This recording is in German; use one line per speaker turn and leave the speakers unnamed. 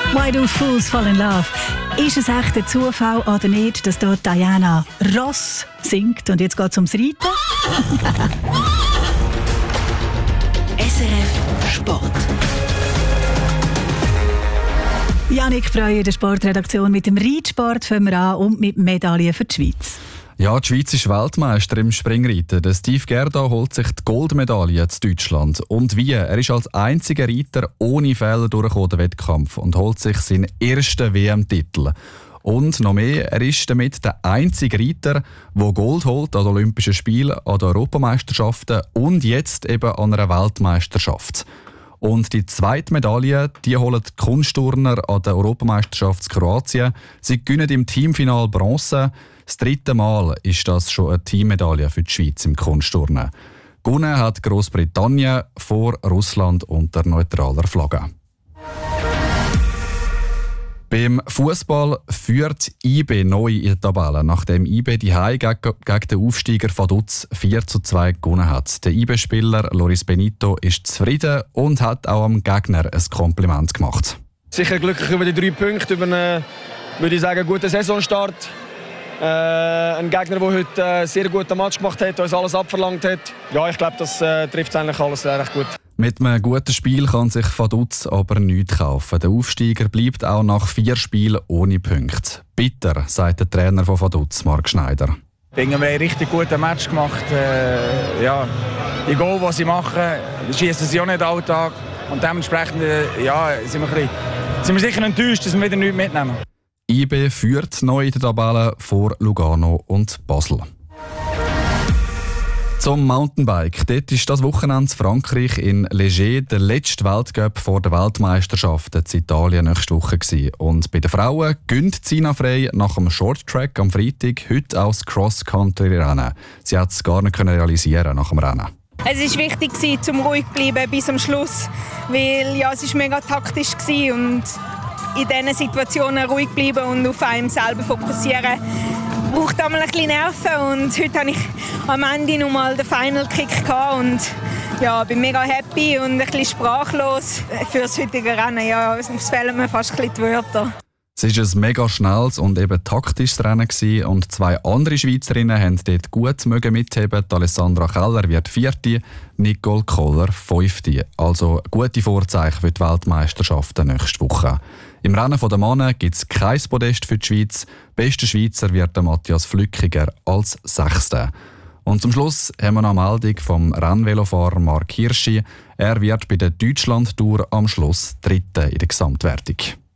Why do fools fall in love? Ist es echt ein Zufall oder nicht, dass dort Diana Ross singt? Und jetzt geht es ums Reiten.
SRF Sport.
Janik Breuer, der Sportredaktion. Mit dem Reitsport fangen wir an und mit Medaillen für die Schweiz.
Ja, die Schweiz ist Weltmeister im Springreiten. Der Steve Gerda holt sich die Goldmedaille zu Deutschland. Und wie? Er ist als einziger Reiter ohne Fehler durchgekommen, den Wettkampf, und holt sich seinen ersten WM-Titel. Und noch mehr, er ist damit der einzige Reiter, der Gold holt an den Olympischen Spielen, an den Europameisterschaften und jetzt eben an einer Weltmeisterschaft. Und die zweite Medaille, die holen die Kunstturner an der Europameisterschaft in Kroatien. Sie gewinnen im Teamfinal Bronze. Das dritte Mal ist das schon eine Teammedaille für die Schweiz im Kunstturnen. Gewonnen hat Großbritannien vor Russland unter neutraler Flagge. Beim Fußball führt IB neu in der Tabelle, nachdem IB die Heim gegen den Aufsteiger Vaduz 4:2 gewonnen hat. Der IB-Spieler Loris Benito ist zufrieden und hat auch am Gegner ein Kompliment gemacht.
Sicher glücklich über die 3 Punkte, über einen, würde ich sagen, guten Saisonstart. Ein Gegner, der heute einen sehr guten Match gemacht hat, uns alles abverlangt hat. Ja, ich glaube, das trifft eigentlich alles recht gut.
Mit einem guten Spiel kann sich Vaduz aber nichts kaufen. Der Aufsteiger bleibt auch nach 4 Spielen ohne Punkte. Bitter, sagt der Trainer von Vaduz, Marc Schneider.
Ich denke, wir haben einen richtig guten Match gemacht. Die Goal, die sie machen, schießen sie auch nicht alltag. Und dementsprechend sind wir sicher enttäuscht, dass wir wieder nichts mitnehmen.
IB führt neu in der Tabelle vor Lugano und Basel. Zum Mountainbike. Dort ist das Wochenende in Frankreich in Leger der letzte Weltcup vor der Weltmeisterschaft in Italien nächste Woche gewesen. Und bei den Frauen gönnt Sina Frey nach dem Shorttrack am Freitag heute auch das Cross-Country-Rennen. Sie hat es gar nicht realisieren nach dem Rennen.
Es war wichtig, zum ruhig zu bleiben bis zum Schluss, weil es war mega taktisch war und in diesen Situationen ruhig bleiben und auf einem selber fokussieren braucht einmal ein bisschen Nerven. Und heute hatte ich am Ende noch mal den Final Kick und bin mega happy und ein bisschen sprachlos für das heutige Rennen. Ja, es fehlen mir fast ein bisschen die Wörter.
Es war ein mega schnelles und eben taktisches Rennen gewesen, und 2 andere Schweizerinnen haben dort gut mitheben. Alessandra Keller wird 4., Nicole Koller 5. Also gute Vorzeichen für die Weltmeisterschaften nächste Woche. Im Rennen der Männer gibt es kein Podest für die Schweiz. Bester Schweizer wird der Matthias Flückiger als 6. Und zum Schluss haben wir noch eine Meldung vom Rennvelofahrer Marc Hirschi. Er wird bei der Deutschland-Tour am Schluss 3. in der Gesamtwertung.